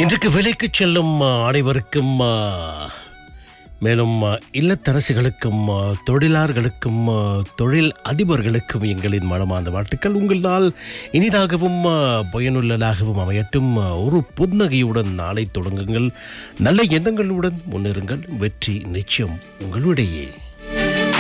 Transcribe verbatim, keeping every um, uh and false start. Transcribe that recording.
இன்றைக்கு வேலைக்கு செல்லும் அஹ், அனைவருக்கும் அஹ், மேலும் அஹ், இல்லத்தரசிகளுக்கும் அஹ், தொழிலாளர்களுக்கும் அஹ், தொழில் அதிபர்களுக்கும் எங்களின் மனமார்ந்த வாழ்த்துக்கள். உங்கள் நாள் இனிதாகவும் அஹ், பயனுள்ளதாகவும் அமையட்டும். அஹ், ஒரு புன்னகையுடன் நாளை தொடங்குங்கள். நல்ல எண்ணங்களுடன் முன்னேறுங்கள். வெற்றி நிச்சயம் உங்களுடையே.